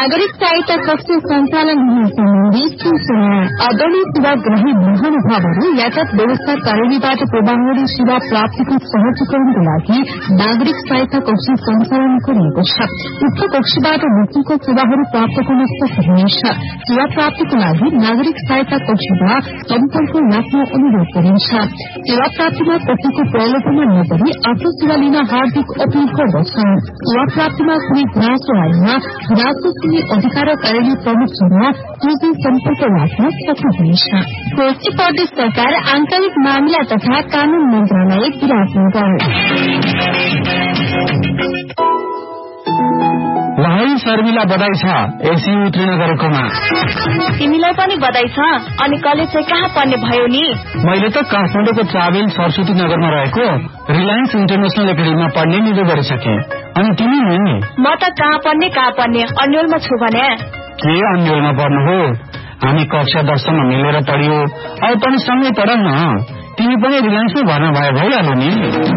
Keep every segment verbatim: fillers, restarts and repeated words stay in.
नागरिक सहायता कक्ष सञ्चालन हुने सम्बन्धी सूचना। आदरणीय सेवाग्राही महानुभावहरू यातायात व्यवस्था कार्यालयबाट प्रभावकारी सेवा प्राप्तिको सहजीकरणको लागि नागरिक सहायता कक्ष सञ्चालन गरिएको छ। उक्त कक्षबाट मुक्तिको सेवाहरू प्राप्त गर्न सक्नुहुनेछ। सेवा प्राप्तिको लागि नागरिक सहायता कक्षमा सम्पर्क राख्न अनुरोध गरिन्छ। सेवा प्राप्तिमा कसैको प्रलोभनमा नगरी आफ्नो सेवा लिन हार्दिक अपील गर्दछौं। सेवा प्राप्तिमा कुनै गुनासो आएमा गुनासो सुन्ने अधिकार कार्यालय प्रमुखसँग सोझै सम्पर्क राख्न सक्नुहुनेछ। कोशी प्रदेश सरकार आन्तरिक मामिला तथा कानून मन्त्रालय विराटनगर। भाइ शर्मिला बधाई छ एसी उत्तीर्ण गरेकोमा। तिमीलाई पनि बधाई छ। अनि कलेज चाहिँ कहाँ पढ्ने भयो नि? मैले त काठमाडौँको ट्राभेल सरस्वती नगरमा रहेको रिलायन्स इन्टरनेशनल एकाडेमीमा पढ्ने निधो गरिसके। अनि तिमी नि? म त कहाँ पढ्ने कहाँ पढ्ने अन्यलमा छु भने। के अन्यलमा पढ्नु हो? हामी कक्षा दससम्म मिलेर पढ्यो। अब पनि सँगै पढ न। तिमी पनि रिलायन्समा भर्ना भए भइहाल्यो नि।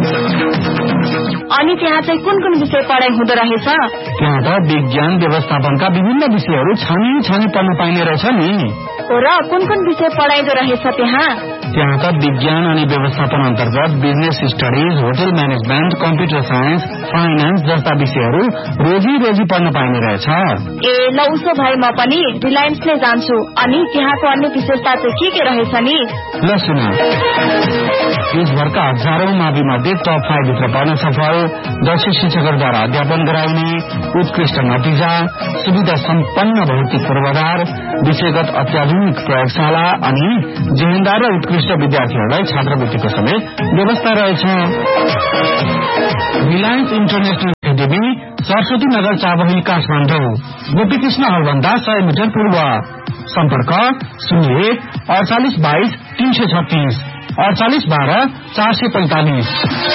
अनि त्यहाँ चाहिँ कुन कुन विषय पढाइ हुँदो रहेछ? त्यहाँ त विज्ञान व्यवस्थापनका विभिन्न विषयहरू छानी छानी पढ्न पाइने रहेछ नि। हो र कुन कुन विषय पढाइदो रहेछ त्यहाँ? त्यहाँ त विज्ञान अनि व्यवस्थापन अन्तर्गत business studies, hotel management, computer science, finance जस्ता विषयहरू रोजी रोजी पढ्न पाइने रहेछ। ए ल उसो भए म पनि रिलायन्स नै जान्छु। अनि त्यहाँको अन्य विशेषता चाहिँ के के रहेछ नि? ल सुन, देशभरका हजारौं मावि मध्ये टप फाइभ भित्र पर्न सफल, दक्ष शिक्षकहरूद्वारा अध्यापन गराइने, उत्कृष्ट नतिजा, सुविधा सम्पन्न भौतिक पूर्वाधार, विषयगत अत्याधुनिक प्रयोगशाला अनि जिम्मेदार र उत्कृष्ट विद्यार्थीहरूलाई छात्रवृत्तिको समेत व्यवस्था रहेछ। Reliance international academy, Saraswati Nagar, Chabahil, Kathmandu. Gopikrishna हलभन्दा सय मिटर पूर्व। सम्पर्क शून्य एक अडचालिस बाइस तीन सय छत्तीस अडचालिस बाह्र चार सय पैंतालिस।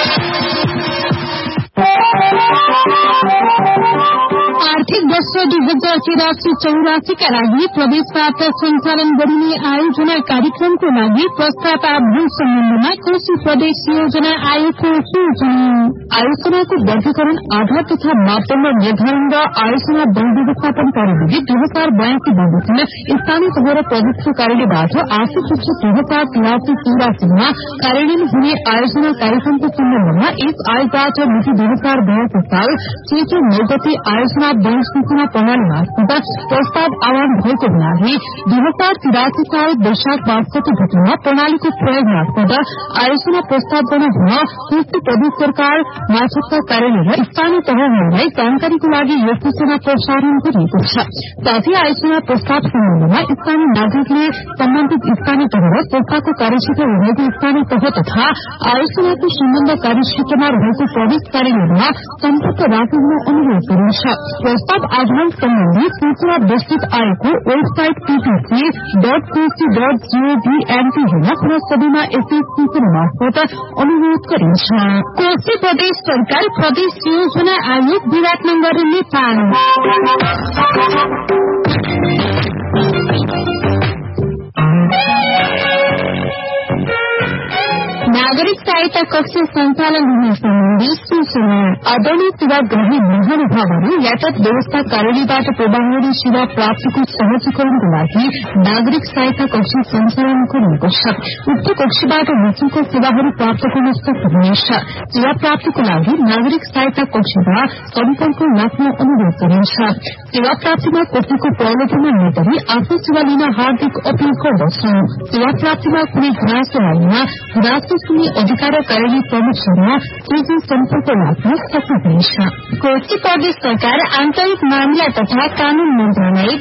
आर्थिक वर्ष दुई हजार तिरासी चौरासीका लागि प्रदेशबाट सञ्चालन गरिने आयोजना कार्यक्रमको लागि प्रस्ताव आह्वान सम्बन्धमा कृषि प्रदेश योजना आयोगको सूचना। आयोजनाको वर्गीकरण आधार तथा मापदण्ड निर्धारण र आयोजना वन व्यवस्थापन कार्यविधि दुई हजार बयासी बमोजिम स्थानीय तह र प्रदेश कार्यालयबाट आर्थिक वर्ष दुई हजार तिरासी चौरासीमा कार्यान्वयन हुने आयोजना कार्यक्रमको सम्बन्धमा यस आयोगबाट मिति दुई हजार बयासी साल चैत्र नौ गते आयोजना वन सूचना प्रणाली मार्फत प्रस्ताव आह्वान भएको हुनाले दुई हजार तिरासी साल वैशाख बासठी गतेमा प्रणालीको प्रयोग मार्फत आयोजना प्रस्ताव गर्न हुन कृषि प्रदेश सरकार मार्फतका कार्यालय र स्थानीय तहहरूलाई जानकारीको लागि यो सूचना प्रसारण गरिएको छ। साथै आयोजना प्रस्ताव सम्बन्धमा स्थानीय नागरिकले सम्बन्धित स्थानीय तह र संस्थाको कार्यक्षेत्र रहेको स्थानीय तह तथा आयोजनाको सम्बन्ध कार्यक्षेत्रमा रहेको प्रदेश कार्यालयमा सम्पर्क राख्न अनुरोध गरिन्छ। प्रस्ताव आह्वान सम्बन्धी सूचना विस्तृत आयोगको website PPC dot Koshi dot gov NP हेर्न पुनः सबैमा यसै सूचना मार्फत अनुरोध गरिन्छ। कोशी प्रदेश सरकार प्रदेश योजना आयोग विराटनगर नेपाल। नागरिक सहायता कक्ष सञ्चालन हुने सम्बन्धी सूचना। आदरणीय सेवाग्राही महानुभावहरू यातायात व्यवस्था कार्यालयबाट प्रभावकारी सेवा प्राप्तिको सहजीकरणको लागि नागरिक सहायता कक्ष सञ्चालन गरिएको छ। उक्त कक्षबाट मुक्तिको सेवाहरू प्राप्त गर्न सक्नुहुनेछ। सेवा प्राप्तिको लागि नागरिक सहायता कक्षमा सम्पर्क राख्न अनुरोध गरिन्छ। सेवा प्राप्तिमा कसैको प्रलोभनमा नगरी आफ्नो सेवा लिन हार्दिक अपील गर्दछौं। सेवा प्राप्तिमा कुनै गुनासो आएमा गुनासो सुन्ने अधिकार कार्यालय प्रमुखसँग सोझै सम्पर्क राख्न सक्नुहुनेछ। कोशी प्रदेश सरकार आन्तरिक मामिला तथा कानून मन्त्रालय